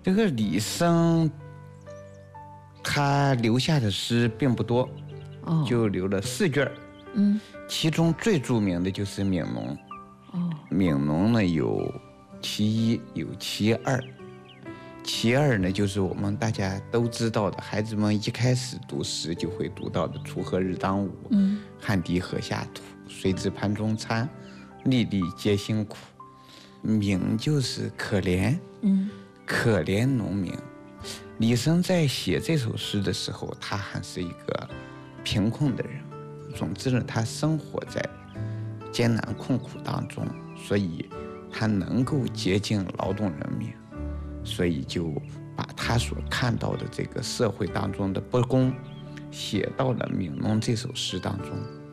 这个李绅他留下的诗并不多，就留了4卷。其中最著名的就是《悯农》。悯农呢有其一，有其二。其二呢，就是我们大家都知道的，孩子们一开始读诗就会读到的“锄禾日当午，汗滴禾下土，谁知盘中餐，粒粒皆辛苦”。悯就是可怜，可怜农民。李绅在写这首诗的时候，他还是一个贫困的人。总之呢，他生活在艰难困苦当中，所以他能够接近劳动人民，所以就把他所看到的这个社会当中的不公写到了《悯农》这首诗当中。